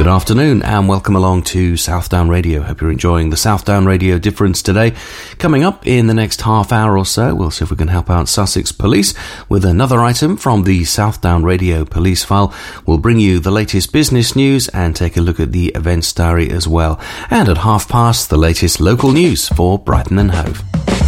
Good afternoon and welcome along to Southdown Radio. Hope you're enjoying the Southdown Radio Difference today. Coming up in the next half hour or so, we'll see if we can help out Sussex Police with another item from the Southdown Radio Police File. We'll bring you the latest business news and take a look at the events diary as well. And at past, the latest local news for Brighton and Hove.